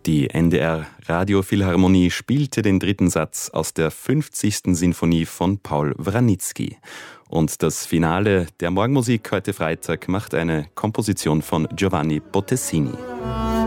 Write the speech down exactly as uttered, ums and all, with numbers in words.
Die N D R Radiophilharmonie spielte den dritten Satz aus der fünfzigsten Sinfonie von Paul Wranitzky. Und das Finale der Morgenmusik heute Freitag macht eine Komposition von Giovanni Bottesini.